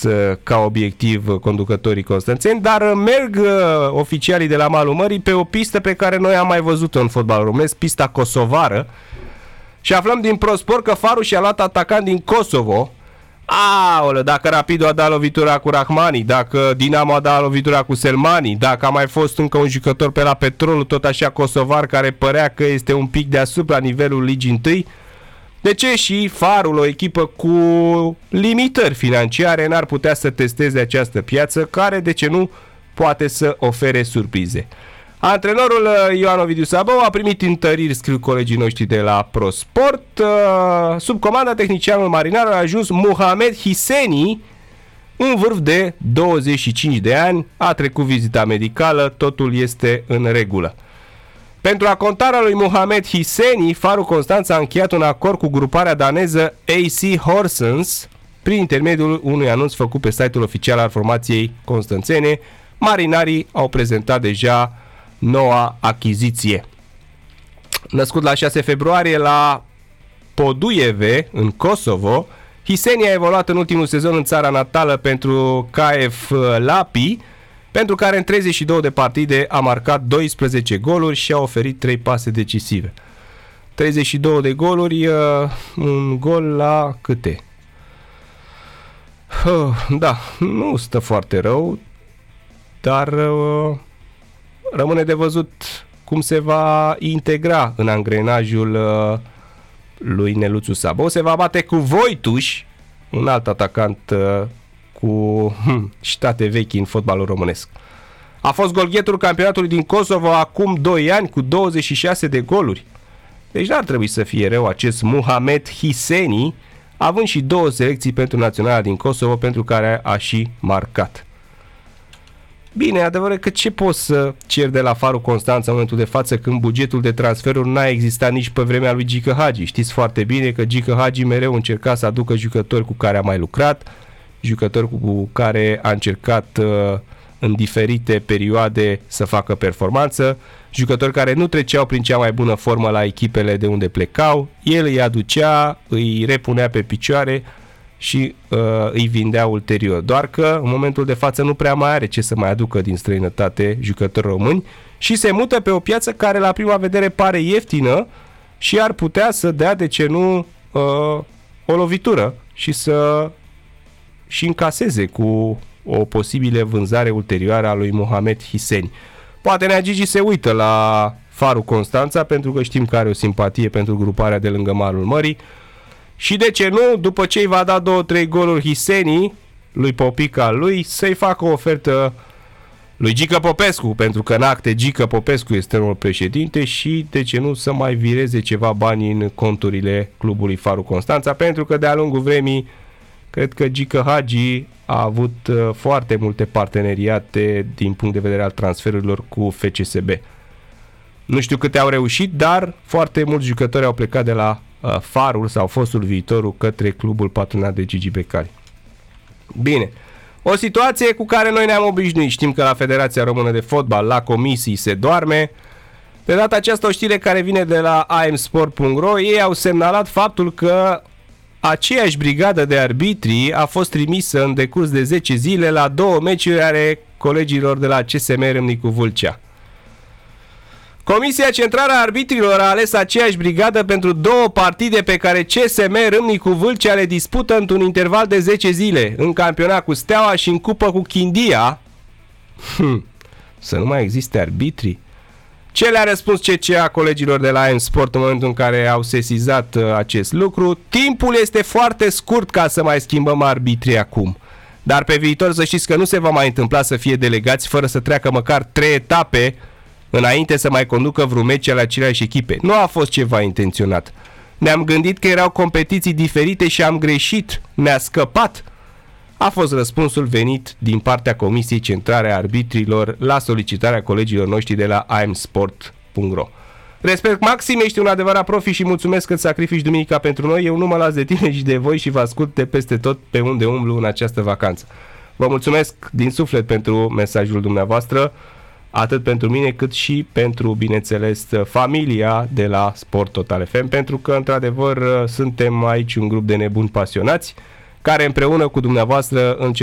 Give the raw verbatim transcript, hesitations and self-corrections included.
ca obiectiv conducătorii constanțeni, dar merg oficialii de la malul mării pe o pistă pe care noi am mai văzut-o în fotbalul românesc, pista kosovară, și aflăm din ProSport că Farul și-a luat atacant din Kosovo. Aolă, dacă Rapidul a dat lovitura cu Rahmani, dacă Dinamo a dat lovitura cu Selmani, dacă a mai fost încă un jucător pe la Petrolul, tot așa kosovar, care părea că este un pic deasupra nivelul ligii întâi, de ce și Farul, o echipă cu limitări financiare, n-ar putea să testeze această piață care, de ce nu, poate să ofere surprize? Antrenorul Ioan Ovidiu Sabău a primit întăriri, scriu colegii noștri de la ProSport. Sub comanda tehnicianului marinar a ajuns Mohamed Hisseni, în vârf de douăzeci și cinci de ani, a trecut vizita medicală, totul este în regulă. Pentru acontarea lui Mohamed Hisseni, Farul Constanța a încheiat un acord cu gruparea daneză A C Horsens, prin intermediul unui anunț făcut pe site-ul oficial al formației constanțene. Marinarii au prezentat deja noua achiziție. Născut la șase februarie la Podujeve, în Kosovo, Hisseni a evoluat în ultimul sezon în țara natală pentru K F Lapi, pentru care în treizeci și două de partide a marcat doisprezece goluri și a oferit trei pase decisive. treizeci și două de goluri, un gol la câte? Da, nu stă foarte rău, dar rămâne de văzut cum se va integra în angrenajul lui Neluțu Sabău. Se va bate cu Voituș, un alt atacant cu hm, ștate vechi în fotbalul românesc. A fost golghetul campionatului din Kosovo acum doi ani cu douăzeci și șase de goluri. Deci n-ar trebui să fie rău acest Mohamed Hisseni, având și două selecții pentru naționala din Kosovo, pentru care a și marcat. Bine, adevărat că ce poți să ceri de la Farul Constanța în momentul de față, când bugetul de transferuri n-a existat nici pe vremea lui Gică Hagi? Știți foarte bine că Gică Hagi mereu încerca să aducă jucători cu care a mai lucrat, jucători cu care a încercat uh, în diferite perioade să facă performanță, jucători care nu treceau prin cea mai bună formă la echipele de unde plecau, el îi aducea, îi repunea pe picioare și uh, îi vindea ulterior. Doar că în momentul de față nu prea mai are ce să mai aducă din străinătate jucători români și se mută pe o piață care la prima vedere pare ieftină și ar putea să dea, de ce nu, uh, o lovitură și să și încaseze cu o posibilă vânzare ulterioară a lui Mohamed Hisseni. Poate Nea Gigi se uită la Farul Constanța, pentru că știm că are o simpatie pentru gruparea de lângă malul mării. Și de ce nu, după ce îi va da două trei goluri Hisseni, lui Popica lui, să-i facă o ofertă lui Gică Popescu, pentru că în acte Gică Popescu este noul președinte, și de ce nu să mai vireze ceva bani în conturile clubului Farul Constanța, pentru că de-a lungul vremii cred că Gică Hagi a avut foarte multe parteneriate din punct de vedere al transferurilor cu F C S B. Nu știu câte au reușit, dar foarte mulți jucători au plecat de la uh, Farul sau fostul viitorul către clubul patronat de Gigi Becali. Bine, o situație cu care noi ne-am obișnuit. Știm că la Federația Română de Fotbal, la comisii, se doarme. De data aceasta, o știre care vine de la a m sport punct r o, ei au semnalat faptul că aceeași brigadă de arbitri a fost trimisă în decurs de zece zile la două meciuri ale colegilor de la C S M Râmnicu Vâlcea. Comisia Centrală a Arbitrilor a ales aceeași brigadă pentru două partide pe care C S M Râmnicu Vâlcea le dispută într-un interval de zece zile, în campionat cu Steaua și în cupă cu Chindia. Hm, să nu mai existe arbitri? Ce le-a răspuns C C A colegilor de la A M Sport în momentul în care au sesizat uh, acest lucru? Timpul este foarte scurt ca să mai schimbăm arbitrii acum. Dar pe viitor să știți că nu se va mai întâmpla să fie delegați fără să treacă măcar trei etape înainte să mai conducă vreun meci ale aceleași echipe. Nu a fost ceva intenționat. Ne-am gândit că erau competiții diferite și am greșit. Ne-a scăpat. A fost răspunsul venit din partea Comisiei Centrale a Arbitrilor la solicitarea colegilor noștri de la a m sport punct r o. Respect maxim, ești un adevărat profi și mulțumesc că îți sacrifici duminica pentru noi. Eu nu mă las de tine și de voi și vă ascult de peste tot pe unde umblu în această vacanță. Vă mulțumesc din suflet pentru mesajul dumneavoastră, atât pentru mine cât și pentru, bineînțeles, familia de la Sport Total F M, pentru că, într-adevăr, suntem aici un grup de nebuni pasionați care împreună cu dumneavoastră încercăm